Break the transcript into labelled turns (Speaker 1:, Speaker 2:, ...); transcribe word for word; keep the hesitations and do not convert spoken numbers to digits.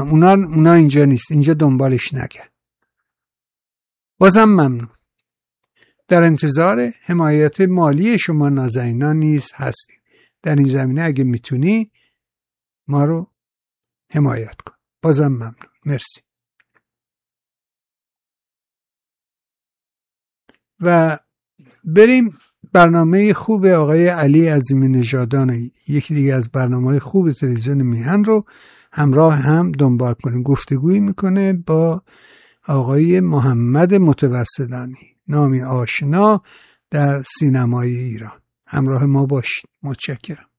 Speaker 1: اونا اونا اینجا نیست، اینجا دنبالش نگرد. بازم ممنون. در انتظار حمایت مالی شما نازنینان نیز هستیم. در این زمینه اگه میتونی ما رو حمایت کن. بازم ممنون. مرسی. و بریم برنامه خوب آقای علی عظیمی نژادان، یکی دیگه از برنامه‌های خوب تلویزیون میهن رو همراه هم دنبال کنیم. گفتگویی میکنه با آقای محمد متوسلانی، نامی آشنا در سینمای ایران. همراه ما باشید. متشکرم.